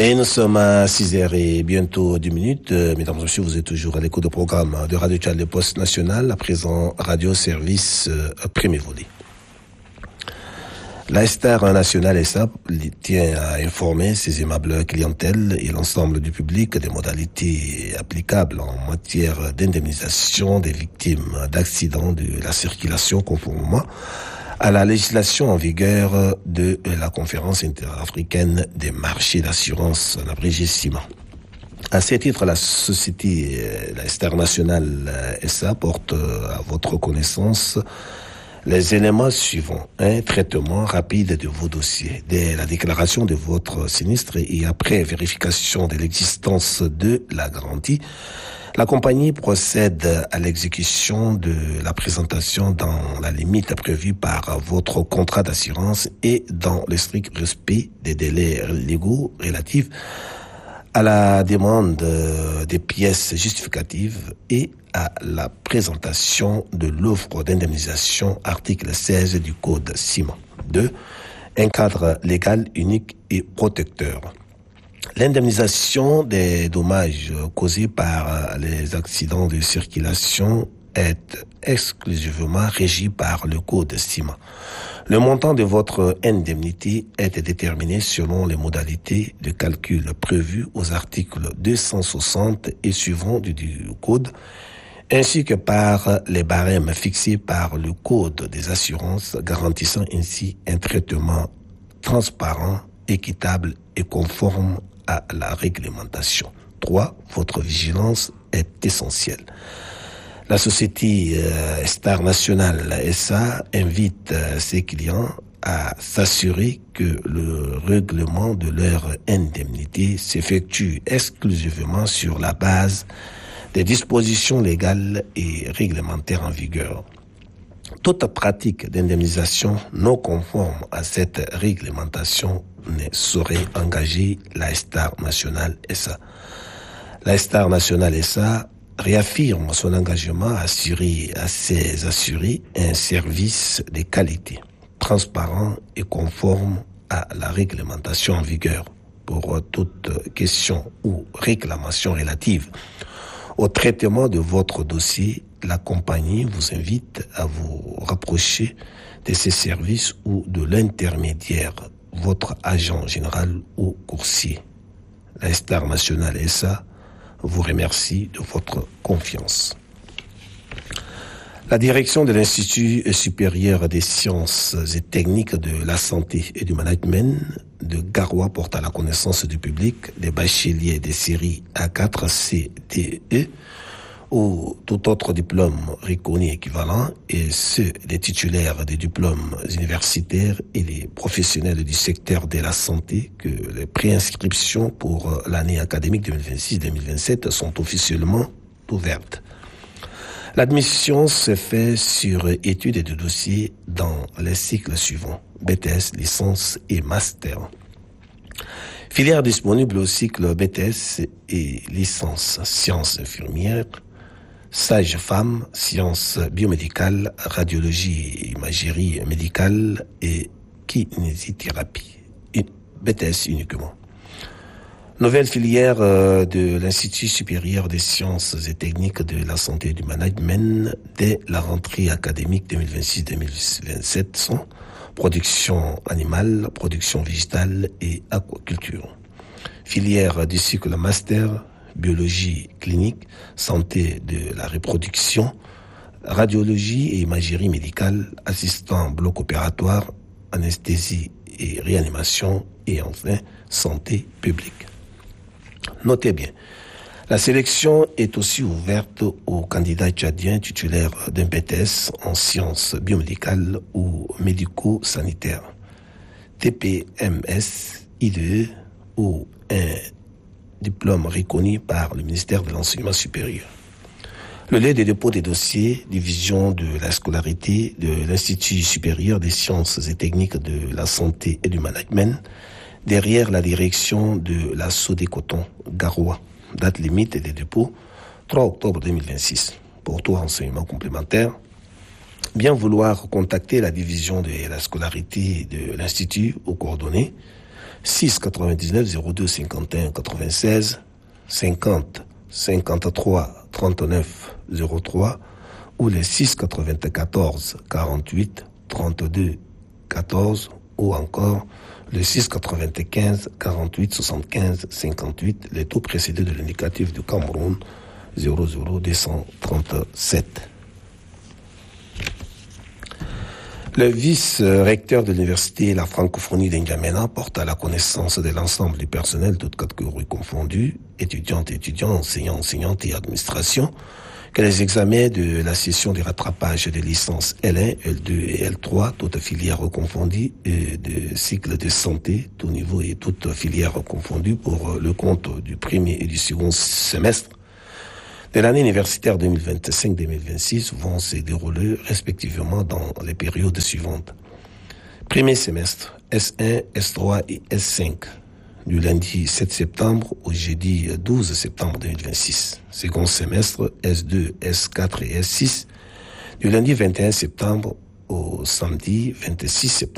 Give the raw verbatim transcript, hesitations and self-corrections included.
Et nous sommes à six heures et bientôt dix minutes. Mesdames et messieurs, vous êtes toujours à l'écoute du programme de Radio Tchad, le Poste National, à présent Radio Service euh, Premier Volet. La Star Nationale S A tient à informer ses aimables clientèles et l'ensemble du public des modalités applicables en matière d'indemnisation des victimes d'accidents de la circulation conformément à la législation en vigueur de la Conférence interafricaine des marchés d'assurance, en abrégé CIMA. À ce titre, la société, la Star Nationale S A porte à votre connaissance les éléments suivants. Un traitement rapide de vos dossiers. Dès la déclaration de votre sinistre et après vérification de l'existence de la garantie, la compagnie procède à l'exécution de la présentation dans la limite prévue par votre contrat d'assurance et dans le strict respect des délais légaux relatifs à la demande des pièces justificatives et à la présentation de l'offre d'indemnisation, article seize du Code CIMA. deux. Un cadre légal unique et protecteur. L'indemnisation des dommages causés par les accidents de circulation est exclusivement régie par le Code CIMA. Le montant de votre indemnité est déterminé selon les modalités de calcul prévues aux articles deux cent soixante et suivants du, du Code, ainsi que par les barèmes fixés par le Code des assurances, garantissant ainsi un traitement transparent, équitable et conforme à la réglementation. trois. Votre vigilance est essentielle. La société euh, Star Nationale S A invite euh, ses clients à s'assurer que le règlement de leur indemnité s'effectue exclusivement sur la base des dispositions légales et réglementaires en vigueur. Toute pratique d'indemnisation non conforme à cette réglementation ne saurait engager la Star Nationale S A. La Star Nationale S A réaffirme son engagement à assurer à ses assurés un service de qualité, transparent et conforme à la réglementation en vigueur. Pour toute question ou réclamation relative au traitement de votre dossier, la compagnie vous invite à vous rapprocher de ses services ou de l'intermédiaire, votre agent général ou coursier. La Star Nationale S A vous remercie de votre confiance. La direction de l'Institut supérieur des sciences et techniques de la santé et du management de Garoua porte à la connaissance du public des bacheliers des séries A quatre C D E ou tout autre diplôme reconnu équivalent et ceux des titulaires des diplômes universitaires et les professionnels du secteur de la santé que les préinscriptions pour l'année académique deux mille vingt-six deux mille vingt-sept sont officiellement ouvertes. L'admission se fait sur études de dossiers dans les cycles suivants: B T S, licence et master. Filière disponible au cycle B T S et licence sciences infirmières, sage-femme, sciences biomédicales, radiologie et imagerie médicale et kinésithérapie. B T S uniquement. Nouvelle filière de l'Institut supérieur des sciences et techniques de la santé et du management dès la rentrée académique deux mille vingt-six deux mille vingt-sept sont production animale, production végétale et aquaculture. Filière du cycle master, biologie clinique, santé de la reproduction, radiologie et imagerie médicale, assistant bloc opératoire, anesthésie et réanimation et enfin santé publique. Notez bien, la sélection est aussi ouverte aux candidats tchadiens titulaires d'un B T S en sciences biomédicales ou médico-sanitaires, T P M S, I D E ou un diplôme reconnu par le ministère de l'Enseignement supérieur. Le lieu de dépôt des dossiers, division de la scolarité de l'Institut supérieur des sciences et techniques de la santé et du management, derrière la direction de la Sodécoton, Garoua. Date limite des dépôts, trois octobre deux mille vingt-six. Pour tout renseignement complémentaire, bien vouloir contacter la division de la scolarité de l'Institut aux coordonnées six quatre-vingt-dix-neuf zéro deux cinquante et un quatre-vingt-seize, cinquante cinquante-trois trente-neuf zéro trois ou les six quatre-vingt-quatorze quarante-huit trente-deux quatorze ou encore le six quatre-vingt-quinze quarante-huit soixante-quinze cinquante-huit, les taux précédés de l'indicatif du Cameroun zéro zéro deux cent trente-sept. Le vice-recteur de l'université La Francophonie d'Injamena porte à la connaissance de l'ensemble du personnel, toutes catégories confondues, étudiantes et étudiants, enseignants, enseignantes et administration, que les examens de la session de rattrapage des licences L un, L deux et L trois, toutes filières confondues, et de cycle de santé, tout niveau et toutes filières confondues pour le compte du premier et du second semestre de l'année universitaire deux mille vingt-cinq deux mille vingt-six vont se dérouler respectivement dans les périodes suivantes. Premier semestre, S un, S trois et S cinq, du lundi sept septembre au jeudi douze septembre deux mille vingt-six. Second semestre, S deux, S quatre et S six, du lundi vingt et un septembre au samedi vingt-six septembre.